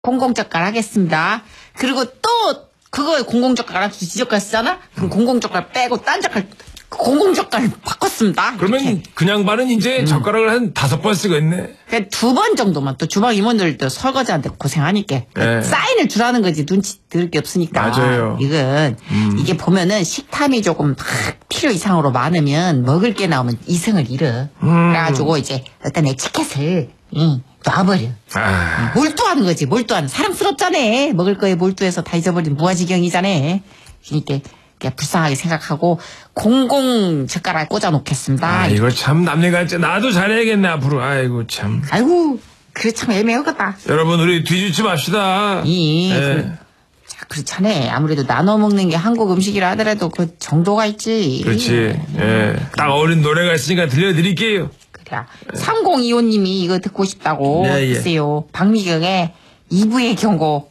공공젓갈 하겠습니다. 그리고 또 그거 공공젓갈 지젓갈 쓰잖아? 그럼 공공젓갈 빼고 딴 젓갈 공공젓갈 바꿨습니다. 그러면 이렇게. 그냥 반은 이제 젓가락을 한 5번 쓰겠네. 2번 정도만 또 주방 임원들도 설거지하는데 고생하니까 네. 사인을 주라는 거지 눈치 들을 게 없으니까. 맞아요. 이건 이게 보면은 식탐이 조금 필요 이상으로 많으면 먹을 게 나오면 이성을 잃어. 그래가지고 이제 어떤 에티켓을 놔버려. 몰두하는 거지. 몰두하는. 사랑스럽잖아. 먹을 거에 몰두해서 다 잊어버린 무아지경이잖아. 그러니까 그냥 불쌍하게 생각하고 공공 젓가락 꽂아 놓겠습니다. 이거 참 남녀같지. 나도 잘해야겠네 앞으로. 아이고 참. 아이고 그래 참 애매하겠다. 여러분 우리 뒤집지 맙시다. 자, 그렇잖아. 아무래도 나눠 먹는 게 한국 음식이라 하더라도 그 정도가 있지. 그렇지. 딱 어울린 노래가 있으니까 들려드릴게요. 그래. 3025님이 이거 듣고 싶다고 네, 예. 글쎄요. 박미경의 2부의 경고